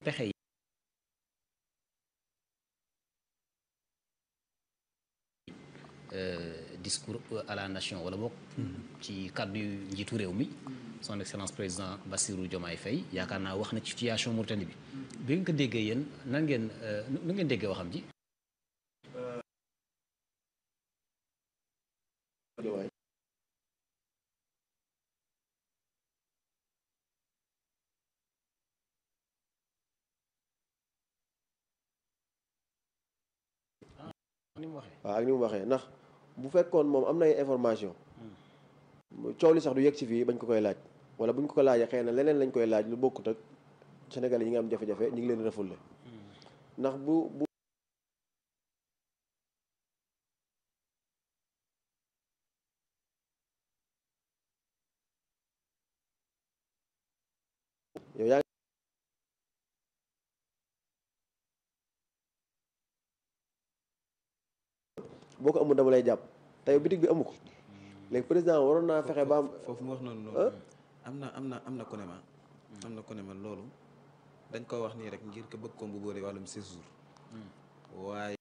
pexe yi discours à la nation wala bokk ci kàddu yu njiitu réew mi son excellence président Bassirou Diomaye Faye yaakaar naa wax na ci situation Mauritanie bi ngeen ko déggee yéen nan ngeen nu ngeen déggee waxam ji ni mu waxee waaw ak ni mu waxee ndax bu fekkoon moom am na ay information coow li sax du yegg si fii bañ ko koy laaj wala buñ ko ko laajee xëy na leneen lañ koy laaj lu bokkut ak Sénégalais yi nga am jafe-jafe ñu ngi leen refoulé ndax bu yow yaa boo ko amul dama lay jàpp tey bitig bi amu ko léegi président waroon naa fexe ba am foofu mu wax noonu loolu am na ku ne ma loolu dañ ko wax nii rek ngir ko bëgg ko bu boole wàllum séjour waaye